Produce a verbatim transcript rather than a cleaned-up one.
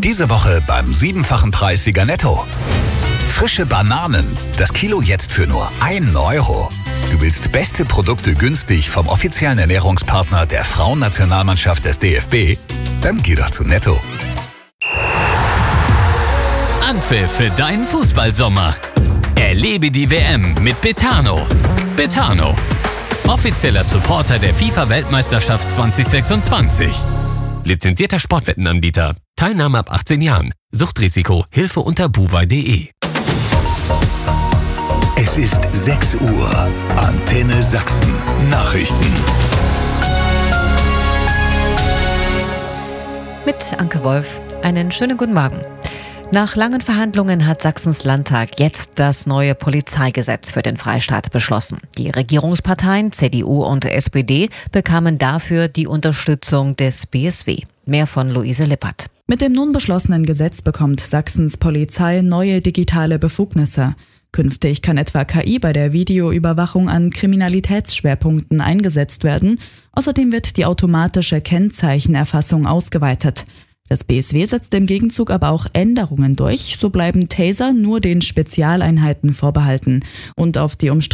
Diese Woche beim siebenfachen Preissieger Netto. Frische Bananen, das Kilo jetzt für nur einen Euro. Du willst beste Produkte günstig vom offiziellen Ernährungspartner der Frauennationalmannschaft des D F B? Dann geh doch zu Netto. Anpfiff für deinen Fußballsommer. Erlebe die W M mit Betano. Betano, offizieller Supporter der FIFA-Weltmeisterschaft zwanzig sechsundzwanzig. Lizenzierter Sportwettenanbieter. Teilnahme ab achtzehn Jahren. Suchtrisiko. Hilfe unter buwei punkt de. Es ist sechs Uhr. Antenne Sachsen. Nachrichten. Mit Anke Wolf. Einen schönen guten Morgen. Nach langen Verhandlungen hat Sachsens Landtag jetzt das neue Polizeigesetz für den Freistaat beschlossen. Die Regierungsparteien C D U und S P D bekamen dafür die Unterstützung des B S W. Mehr von Luise Lippert. Mit dem nun beschlossenen Gesetz bekommt Sachsens Polizei neue digitale Befugnisse. Künftig kann etwa K I bei der Videoüberwachung an Kriminalitätsschwerpunkten eingesetzt werden. Außerdem wird die automatische Kennzeichenerfassung ausgeweitet. Das B S W setzt im Gegenzug aber auch Änderungen durch. So bleiben Taser nur den Spezialeinheiten vorbehalten. Und auf die umstrittene